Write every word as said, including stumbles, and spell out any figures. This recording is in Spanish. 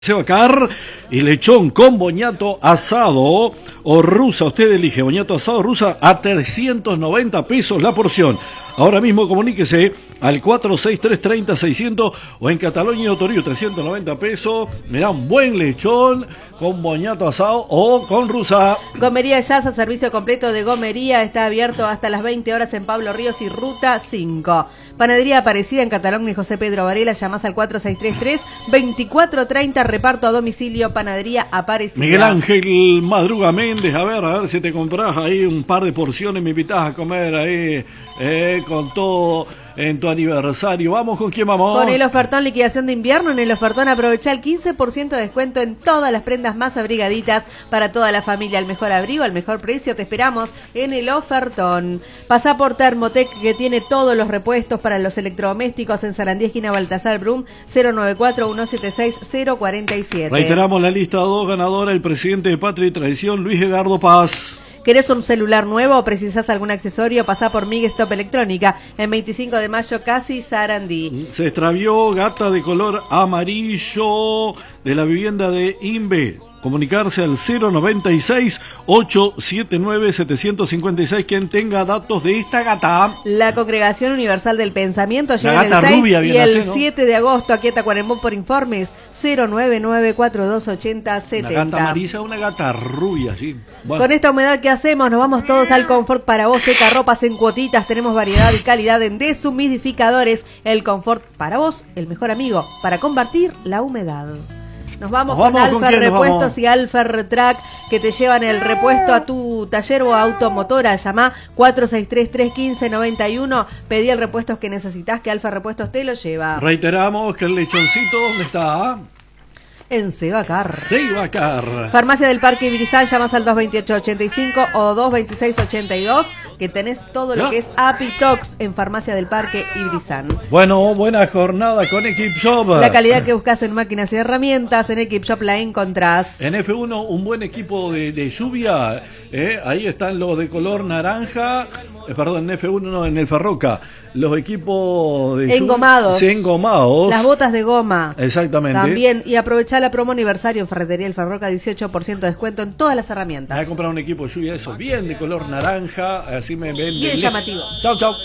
Sebacar y lechón con boñato asado o rusa, usted elige boñato asado rusa a trescientos noventa pesos la porción. Ahora mismo comuníquese al cuatro seis tres tres cero seiscientos o en Cataluña y Otorío trescientos noventa pesos. Mirá, un buen lechón con boñato asado o con rusa. Gomería Yaza, servicio completo de gomería, está abierto hasta las veinte horas en Pablo Ríos y Ruta cinco. Panadería Aparecida en Catalón y José Pedro Varela, llamás al cuatro seis tres tres veinticuatro treinta, reparto a domicilio, Panadería Aparecida. Miguel Ángel Madruga Méndez, a ver, a ver si te compras ahí un par de porciones, me invitas a comer ahí eh, con todo en tu aniversario. ¿Vamos con quién vamos? Con el ofertón liquidación de invierno. En el ofertón aprovecha el quince por ciento de descuento en todas las prendas más abrigaditas para toda la familia. Al mejor abrigo, al mejor precio, te esperamos en el ofertón. Pasá por Thermotec, que tiene todos los repuestos para los electrodomésticos en Sarandí, esquina Baltasar Brum, cero nueve cuatro uno siete seis cero cuatro siete. Reiteramos la lista dos ganadora, el presidente de Patria y Tradición, Luis Edgardo Paz. ¿Querés un celular nuevo o precisás algún accesorio? Pasá por Miguel Stop Electrónica en veinticinco de mayo, casi Sarandí. Se extravió gata de color amarillo de la vivienda de Inve. Comunicarse al cero noventa y seis ochocientos setenta y nueve setecientos cincuenta y seis quien tenga datos de esta gata. La Congregación Universal del Pensamiento llega el seis rubia, y el hace, ¿no? siete de agosto aquí a Tacuarembó por informes cero nueve nueve cuatro dos ocho cero siete cero. Una gata amarilla, una gata rubia, sí. Bueno. Con esta humedad que hacemos, nos vamos todos al confort para vos. Seca ropas en cuotitas, tenemos variedad y calidad en deshumidificadores. El confort para vos, el mejor amigo para combatir la humedad. Nos vamos, nos vamos con Alfer Repuestos y Alfer Track, que te llevan el repuesto a tu taller o automotora. Llamá cuatro seis tres tres uno cinco nueve uno, pedí el repuesto que necesitas, que Alfer Repuestos te lo lleva. Reiteramos que el lechoncito, ¿dónde está? En Sebacar. Sebacar. Farmacia del Parque Ibrizán, llamas al dos veintiocho ochenta y cinco o dos veintiséis ochenta y dos, que tenés todo lo ¿no? que es Apitox en Farmacia del Parque Ibrizán. Bueno, buena jornada con Equip Shop. La calidad que buscas en máquinas y herramientas, en Equip Shop la encontrás. En F uno, un buen equipo de, de lluvia. Eh, ahí están los de color naranja. Eh, perdón, en F uno no, en el Ferroca. Los equipos de engomados. Lluvia, engomados. Las botas de goma. Exactamente. También, y aprovechá la promo aniversario en Ferretería El Ferroca, dieciocho por ciento de descuento en todas las herramientas. Voy a comprar un equipo de lluvia, eso, bien de color naranja, así me ven. Bien llamativo. Chau, chau.